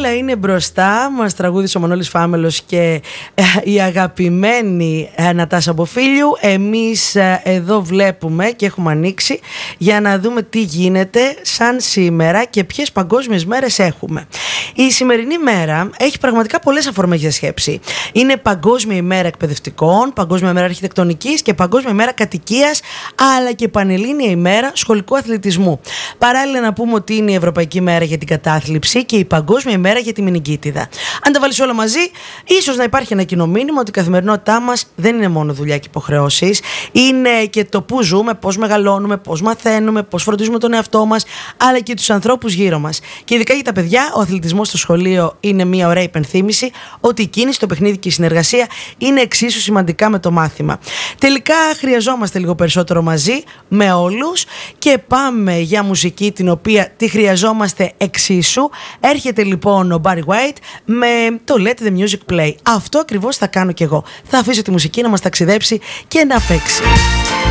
Όλα είναι μπροστά. Μας τραγούδισε ο Μανώλης Φάμελος και η αγαπημένη Νατάσα Μποφίλιου. Εμείς εδώ βλέπουμε και έχουμε ανοίξει για να δούμε τι γίνεται σαν σήμερα και ποιες παγκόσμιες μέρες έχουμε. Η σημερινή μέρα έχει πραγματικά πολλές αφορμές για σκέψη. Είναι Παγκόσμια ημέρα εκπαιδευτικών, Παγκόσμια ημέρα αρχιτεκτονικής και Παγκόσμια ημέρα κατοικίας, αλλά και Πανελλήνια ημέρα σχολικού αθλητισμού. Παράλληλα, να πούμε ότι είναι η Ευρωπαϊκή μέρα για την κατάθλιψη και η Παγκόσμια ημέρα για τη μενιγκίτιδα. Αν τα βάλεις όλα μαζί, ίσως να υπάρχει ένα κοινό μήνυμα ότι η καθημερινότητά μας δεν είναι μόνο δουλειά και υποχρεώσεις. Είναι και το που ζούμε, πώς μεγαλώνουμε, πώς μαθαίνουμε, πώς φροντίζουμε τον εαυτό μας, αλλά και τους ανθρώπους γύρω μας. Και ειδικά για τα παιδιά, ο αθλητισμός στο σχολείο είναι μια ωραία υπενθύμηση ότι η κίνηση, το παιχνίδι και η συνεργασία είναι εξίσου σημαντικά με το μάθημα. Τελικά χρειαζόμαστε λίγο περισσότερο μαζί με όλους και πάμε για μουσική την οποία τη χρειαζόμαστε εξίσου. Έρχεται λοιπόν ο Barry White με το Let the Music Play. Αυτό ακριβώς θα κάνω κι εγώ. Θα αφήσω τη μουσική να μας ταξιδέψει και να παίξει.